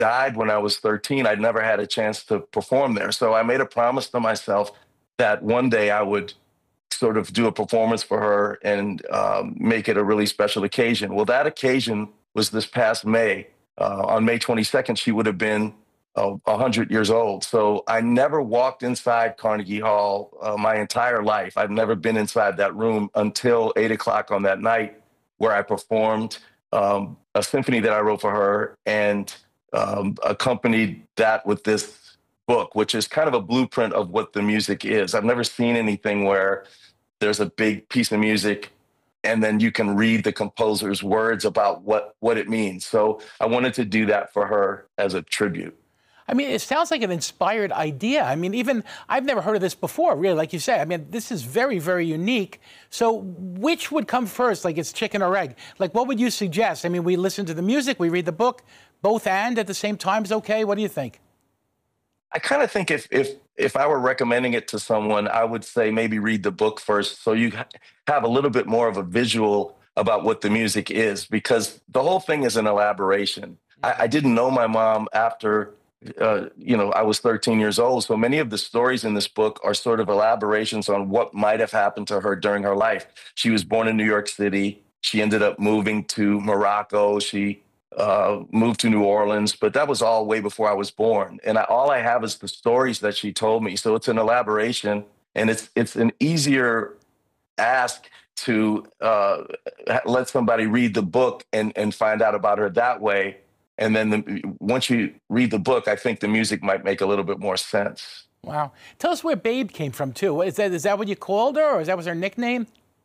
died when I was 13, I'd never had a chance to perform there. So I made a promise to myself that one day I would sort of do a performance for her and make it a really special occasion. Well, that occasion was this past May. On May 22nd, she would have been 100 years old. So I never walked inside Carnegie Hall my entire life. I've never been inside that room until 8 o'clock on that night, where I performed a symphony that I wrote for her and accompanied that with this book, which is kind of a blueprint of what the music is. I've never seen anything where there's a big piece of music and then you can read the composer's words about what it means. So I wanted to do that for her as a tribute. I mean, it sounds like an inspired idea. I mean, even I've never heard of this before, really, like you say. I mean, this is very, very unique. So which would come first, like it's chicken or egg? Like, what would you suggest? I mean, we listen to the music, we read the book, both and at the same time is okay? What do you think? I kind of think if I were recommending it to someone, I would say maybe read the book first, so you have a little bit more of a visual about what the music is, because the whole thing is an elaboration. I didn't know my mom after I was 13 years old. So many of the stories in this book are sort of elaborations on what might have happened to her during her life. She was born in New York City. She ended up moving to Morocco. She moved to New Orleans, but that was all way before I was born. And all I have is the stories that she told me. So it's an elaboration, and it's an easier ask to let somebody read the book and find out about her that way. And then once you read the book, I think the music might make a little bit more sense. Wow. Tell us where Babe came from, too. Is that what you called her, or was her nickname?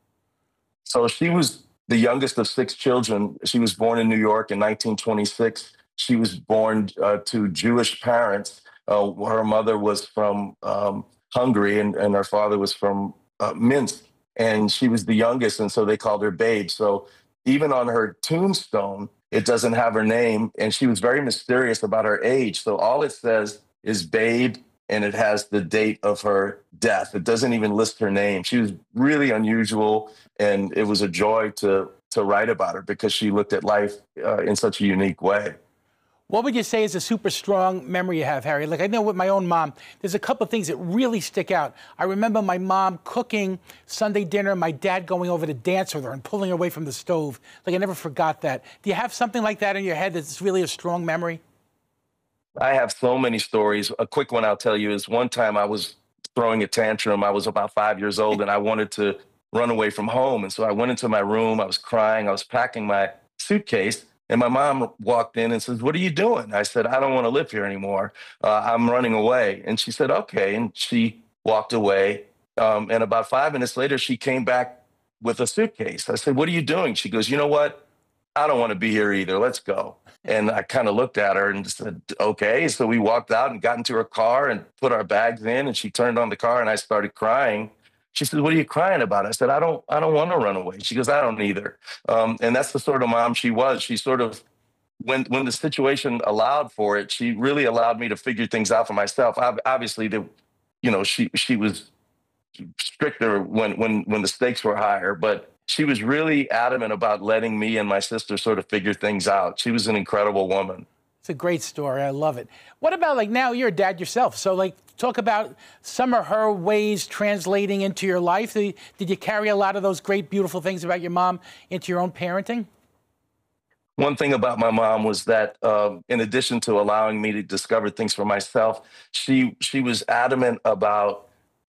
So she was the youngest of 6 children. She was born in New York in 1926. She was born to Jewish parents. Her mother was from Hungary, and her father was from Minsk. And she was the youngest, and so they called her Babe. So even on her tombstone, it doesn't have her name, and she was very mysterious about her age. So all it says is Babe, and it has the date of her death. It doesn't even list her name. She was really unusual, and it was a joy to write about her because she looked at life in such a unique way. What would you say is a super strong memory you have, Harry? Like, I know with my own mom, there's a couple of things that really stick out. I remember my mom cooking Sunday dinner, my dad going over to dance with her and pulling her away from the stove. Like, I never forgot that. Do you have something like that in your head that's really a strong memory? I have so many stories. A quick one I'll tell you is one time I was throwing a tantrum. I was about 5 years old, and I wanted to run away from home. And so I went into my room. I was crying. I was packing my suitcase. And my mom walked in and says, "What are you doing?" I said, "I don't want to live here anymore. I'm running away." And she said, "Okay." And she walked away. And about 5 minutes later, she came back with a suitcase. I said, "What are you doing?" She goes, "You know what? I don't want to be here either. Let's go." And I kind of looked at her and said, "Okay." So we walked out and got into her car and put our bags in. And she turned on the car, and I started crying. She said, "What are you crying about?" I said, I don't want to run away." She goes, "I don't either." And that's the sort of mom she was. She sort of, when the situation allowed for it, she really allowed me to figure things out for myself. Obviously, she was stricter when the stakes were higher, but she was really adamant about letting me and my sister sort of figure things out. She was an incredible woman. It's a great story. I love it. What about, like, now you're a dad yourself. So, like, talk about some of her ways translating into your life. Did you carry a lot of those great, beautiful things about your mom into your own parenting? One thing about my mom was that, in addition to allowing me to discover things for myself, she was adamant about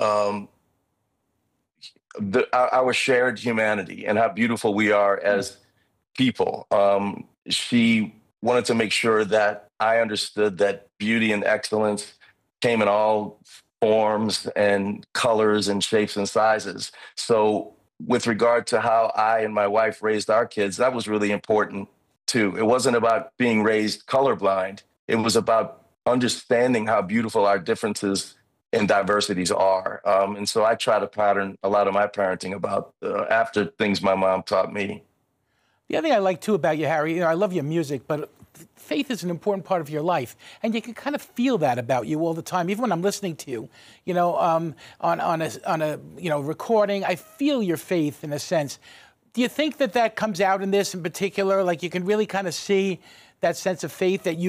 our shared humanity and how beautiful we are as people. She wanted to make sure that I understood that beauty and excellence came in all forms and colors and shapes and sizes. So with regard to how I and my wife raised our kids, that was really important too. It wasn't about being raised colorblind. It was about understanding how beautiful our differences and diversities are. And so I try to pattern a lot of my parenting about after things my mom taught me. The other thing I like, too, about you, Harry, I love your music, but faith is an important part of your life. And you can kind of feel that about you all the time. Even when I'm listening to you, on a recording, I feel your faith in a sense. Do you think that comes out in this in particular? Like, you can really kind of see that sense of faith that you